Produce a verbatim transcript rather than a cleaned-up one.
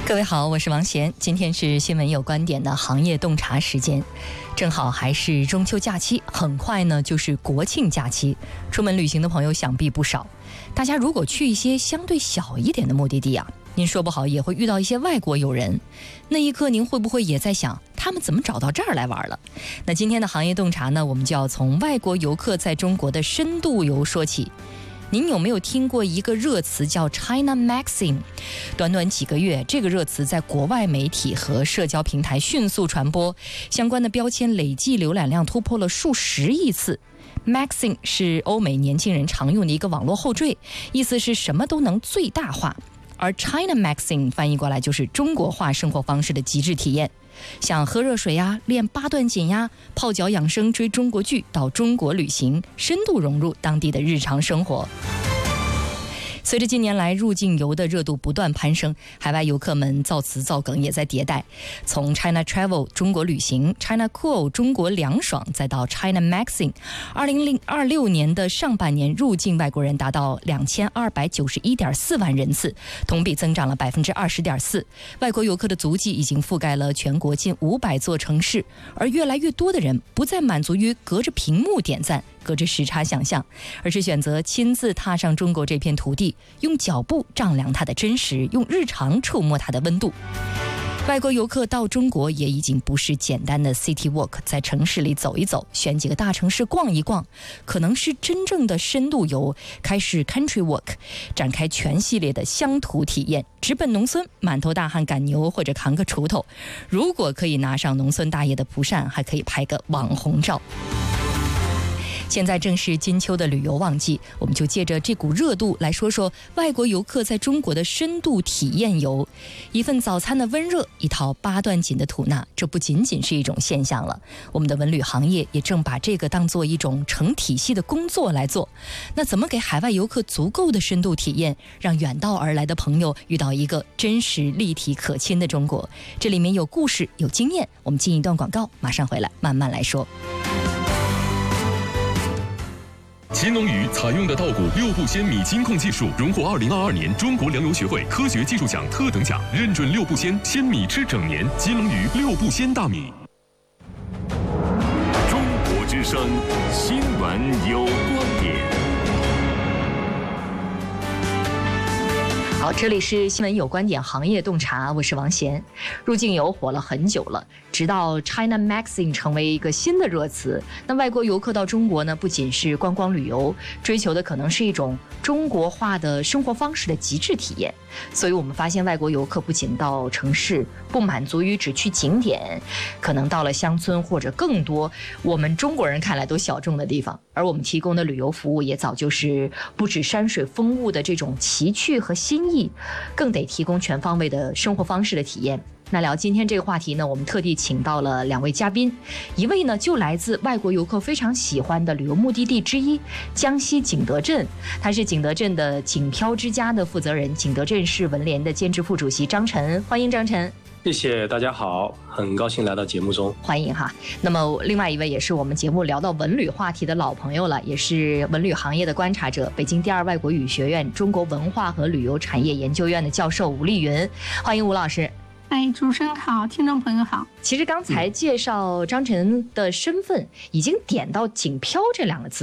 各位好，我是王贤，今天是新闻有观点的行业洞察时间，正好还是中秋假期，很快呢就是国庆假期，出门旅行的朋友想必不少。大家如果去一些相对小一点的目的地啊，您说不好也会遇到一些外国友人，那一刻您会不会也在想，他们怎么找到这儿来玩了？那今天的行业洞察呢，我们就要从外国游客在中国的深度游说起。您有没有听过一个热词叫 China Maxing？ 短短几个月，这个热词在国外媒体和社交平台迅速传播，相关的标签累计浏览量突破了数十亿次。Maxing 是欧美年轻人常用的一个网络后缀，意思是什么都能最大化。而 China Maxing 翻译过来就是中国化生活方式的极致体验，像喝热水呀、练八段锦呀、泡脚养生、追中国剧，到中国旅行，深度融入当地的日常生活。随着近年来入境游的热度不断攀升，海外游客们造词造梗也在迭代，从 China Travel 中国旅行、China Cool 中国凉爽，再到 China Maxing。 二零二六年的上半年入境外国人达到两千二百九十一点四万人次，同比增长了百分之二十点四。外国游客的足迹已经覆盖了全国近五百座城市，而越来越多的人不再满足于隔着屏幕点赞，隔着时差想象，而是选择亲自踏上中国这片土地，用脚步丈量它的真实，用日常触摸它的温度。外国游客到中国也已经不是简单的 city walk， 在城市里走一走，选几个大城市逛一逛，可能是真正的深度游，开始 country walk， 展开全系列的乡土体验，直奔农村，满头大汗赶牛或者扛个锄头，如果可以拿上农村大爷的蒲扇，还可以拍个网红照。现在正是金秋的旅游旺季，我们就借着这股热度来说说外国游客在中国的深度体验游。一份早餐的温热，一套八段锦的吐纳，这不仅仅是一种现象了，我们的文旅行业也正把这个当做一种成体系的工作来做。那怎么给海外游客足够的深度体验，让远道而来的朋友遇到一个真实立体可亲的中国？这里面有故事，有经验，我们进一段广告，马上回来慢慢来说。 乾隆鱼采用的稻谷六步鲜米金控技术，荣获二零二二年中国粮油学会科学技术奖特等奖，认准六步鲜，鲜米吃整年。乾隆鱼六步鲜大米。 中国之声，新闻有观点。 好，这里是新闻有观点行业洞察，我是王贤。入境游火了很久了，直到 China Maxing 成为一个新的热词。那外国游客到中国呢，不仅是观光旅游，追求的可能是一种中国化的生活方式的极致体验。所以我们发现外国游客不仅到城市，不满足于只去景点，可能到了乡村或者更多我们中国人看来都小众的地方。而我们提供的旅游服务也早就是不止山水风物的这种奇趣和新意，更得提供全方位的生活方式的体验。那聊今天这个话题呢，我们特地请到了两位嘉宾，一位呢就来自外国游客非常喜欢的旅游目的地之一江西景德镇，他是景德镇的景漂之家的负责人，景德镇市文联的兼职副主席张晨，欢迎张晨。 谢谢大家好，很高兴来到节目中， 欢迎哈。那么另外一位也是我们节目聊到文旅话题的老朋友了，也是文旅行业的观察者，北京第二外国语学院中国文化和旅游产业研究院的教授吴丽云，欢迎吴老师。 哎，主持人好，听众朋友好。 其实刚才介绍张晨的身份，已经点到景漂这两个字